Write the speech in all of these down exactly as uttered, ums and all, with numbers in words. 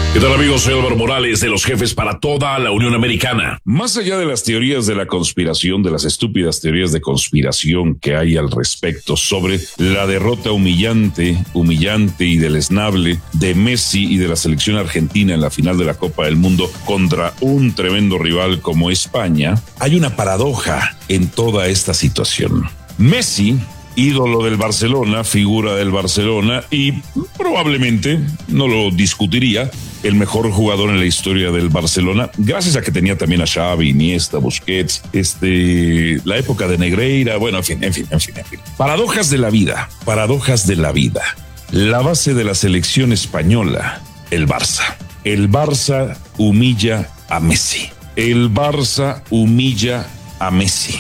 ¿Qué tal, amigos? Soy Álvaro Morales de Los Jefes para toda la Unión Americana. Más allá de las teorías de la conspiración, de las estúpidas teorías de conspiración que hay al respecto sobre la derrota humillante, humillante y deleznable de Messi y de la selección argentina en la final de la Copa del Mundo contra un tremendo rival como España, hay una paradoja en toda esta situación. Messi, ídolo del Barcelona, figura del Barcelona y probablemente, no lo discutiría, el mejor jugador en la historia del Barcelona, gracias a que tenía también a Xavi, Iniesta, Busquets, este, la época de Negreira, bueno, en fin, en fin, en fin, en fin. Paradojas de la vida, paradojas de la vida. La base de la selección española, el Barça. El Barça humilla a Messi. El Barça humilla a Messi.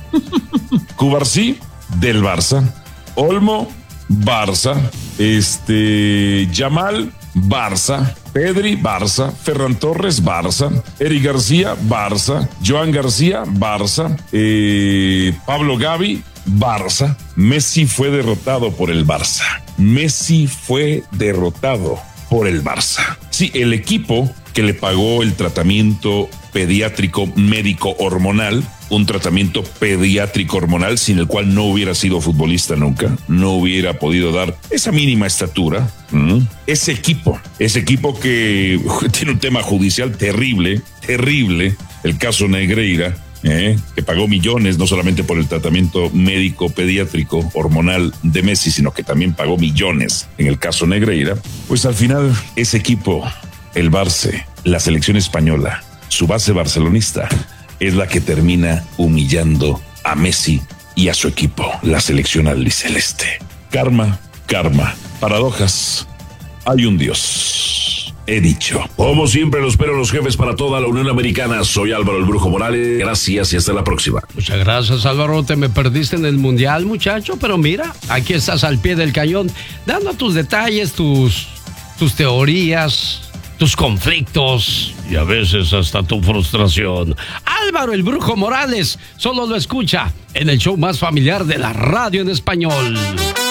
Cubarsí, del Barça. Olmo, Barça. Este, Yamal, Barça. Pedri, Barça. Ferran Torres, Barça. Eric García, Barça. Joan García, Barça. Eh, Pablo Gavi, Barça. Messi fue derrotado por el Barça. Messi fue derrotado por el Barça. Sí, el equipo que le pagó el tratamiento pediátrico médico hormonal, un tratamiento pediátrico hormonal sin el cual no hubiera sido futbolista nunca, no hubiera podido dar esa mínima estatura. ¿Mm? Ese equipo, ese equipo que tiene un tema judicial terrible, terrible, el caso Negreira, eh, que pagó millones no solamente por el tratamiento médico pediátrico hormonal de Messi, sino que también pagó millones en el caso Negreira. Pues al final ese equipo, el Barça, la selección española, su base barcelonista, es la que termina humillando a Messi y a su equipo, la selección albiceleste. Karma, karma, paradojas. Hay un Dios. He dicho. Como siempre, los espero Los Jefes para toda la Unión Americana. Soy Álvaro el Brujo Morales. Gracias y hasta la próxima. Muchas gracias, Álvaro. Te me perdiste en el Mundial, muchacho, pero mira, aquí estás al pie del cañón, dando tus detalles, tus, tus teorías, tus conflictos y a veces hasta tu frustración. Álvaro el Brujo Morales solo lo escucha en el show más familiar de la radio en español.